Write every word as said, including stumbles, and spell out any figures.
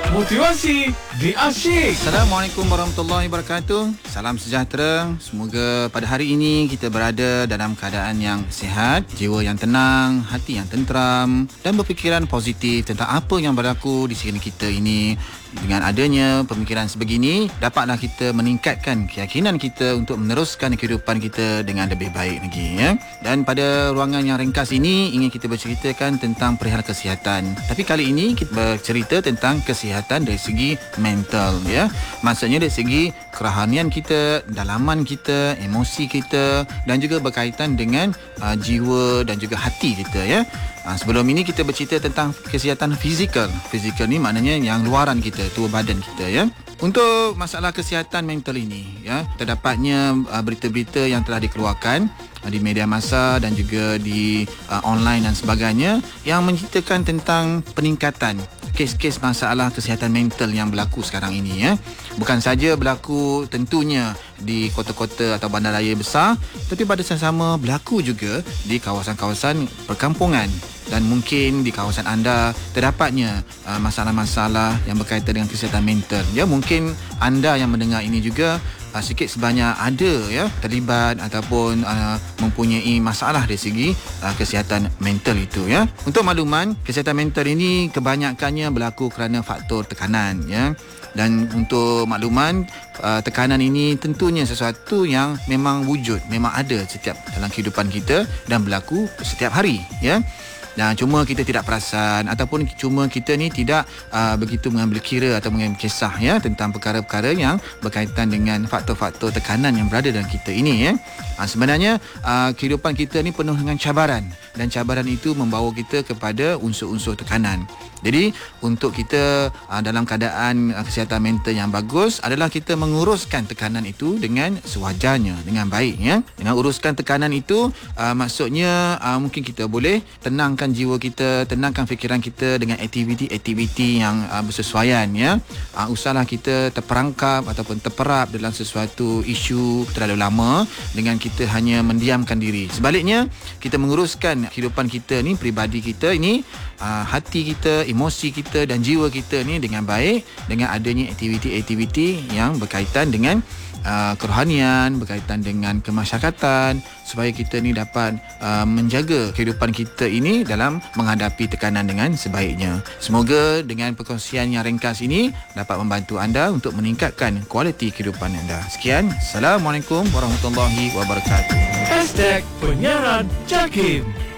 Motivasi di Asyik. Assalamualaikum warahmatullahi wabarakatuh. Salam sejahtera. Semoga pada hari ini kita berada dalam keadaan yang sihat, jiwa yang tenang, hati yang tenteram dan berfikiran positif tentang apa yang berlaku di sekeliling kita ini. Dengan adanya pemikiran sebegini, dapatlah kita meningkatkan keyakinan kita untuk meneruskan kehidupan kita dengan lebih baik lagi, ya. Dan pada ruangan yang ringkas ini ingin kita berceritakan tentang perihal kesihatan. Tapi kali ini kita bercerita tentang kesihatan dari segi mental, ya. Maksudnya dari segi kerohanian kita, dalaman kita, emosi kita dan juga berkaitan dengan uh, jiwa dan juga hati kita, ya. Uh, sebelum ini kita bercerita tentang kesihatan fizikal. Fizikal ni maknanya yang luaran kita, tubuh badan kita, ya. Untuk masalah kesihatan mental ini, ya, terdapatnya uh, berita-berita yang telah dikeluarkan uh, di media massa dan juga di uh, online dan sebagainya yang menceritakan tentang peningkatan kes-kes masalah kesihatan mental yang berlaku sekarang ini, ya. Bukan saja berlaku tentunya di kota-kota atau bandaraya besar, tapi pada sama berlaku juga di kawasan-kawasan perkampungan. Dan mungkin di kawasan anda terdapatnya uh, masalah-masalah yang berkaitan dengan kesihatan mental. Ya, mungkin anda yang mendengar ini juga uh, sikit sebanyak ada, ya, terlibat ataupun uh, mempunyai masalah dari segi uh, kesihatan mental itu, ya. Untuk makluman, kesihatan mental ini kebanyakannya berlaku kerana faktor tekanan, ya. Dan untuk makluman, uh, tekanan ini tentunya sesuatu yang memang wujud, memang ada setiap dalam kehidupan kita dan berlaku setiap hari, ya. Dan cuma kita tidak perasan ataupun cuma kita ni tidak uh, begitu mengambil kira atau mengambil kisah, ya, tentang perkara-perkara yang berkaitan dengan faktor-faktor tekanan yang berada dalam kita ini, ya. Uh, sebenarnya uh, kehidupan kita ni penuh dengan cabaran dan cabaran itu membawa kita kepada unsur-unsur tekanan. Jadi untuk kita uh, dalam keadaan uh, kesihatan mental yang bagus adalah kita menguruskan tekanan itu dengan sewajarnya, dengan baik, ya. Dengan uruskan tekanan itu uh, maksudnya uh, mungkin kita boleh tenangkan jiwa kita, tenangkan fikiran kita dengan aktiviti-aktiviti yang uh, bersesuaian, ya. Uh, usahlah kita terperangkap ataupun terperap dalam sesuatu isu terlalu lama dengan kita hanya mendiamkan diri. Sebaliknya, kita menguruskan kehidupan kita ni, peribadi kita ini, uh, hati kita, emosi kita dan jiwa kita ni dengan baik dengan adanya aktiviti-aktiviti yang berkaitan dengan uh, kerohanian, berkaitan dengan kemasyarakatan, supaya kita ni dapat uh, menjaga kehidupan kita ini dalam menghadapi tekanan dengan sebaiknya. Semoga dengan perkongsian yang ringkas ini dapat membantu anda untuk meningkatkan kualiti kehidupan anda. Sekian, Assalamualaikum warahmatullahi wabarakatuh. Hashtag Penyiaran Jakim.